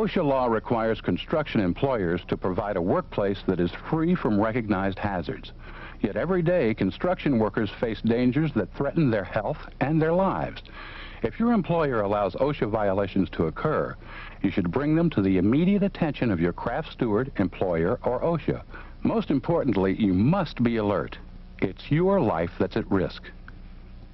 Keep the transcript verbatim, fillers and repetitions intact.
OSHA law requires construction employers to provide a workplace that is free from recognized hazards. Yet every day, construction workers face dangers that threaten their health and their lives. If your employer allows OSHA violations to occur, you should bring them to the immediate attention of your craft steward, employer, or OSHA. Most importantly, you must be alert. It's your life that's at risk.